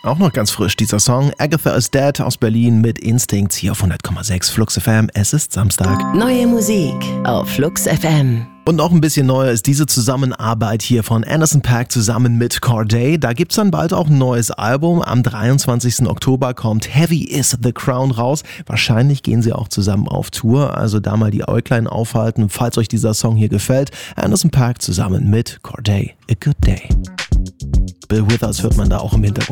Auch noch ganz frisch dieser Song. Agatha is Dead aus Berlin mit Instinct hier auf 100,6 Flux FM. Es ist Samstag. Neue Musik auf Flux FM. Und noch ein bisschen neuer ist diese Zusammenarbeit hier von Anderson .Paak zusammen mit Cordae. Da gibt's dann bald auch ein neues Album. Am 23. Oktober kommt Heavy is the Crown raus. Wahrscheinlich gehen sie auch zusammen auf Tour. Also da mal die Äuglein aufhalten, falls euch dieser Song hier gefällt. Anderson .Paak zusammen mit Cordae. A Good Day. Bill Withers hört man da auch im Hintergrund.